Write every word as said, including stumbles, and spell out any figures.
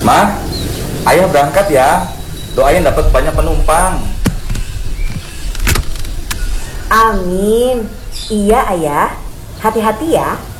Ma, ayah berangkat ya. Doain dapat banyak penumpang. Amin. Iya ayah, hati-hati ya.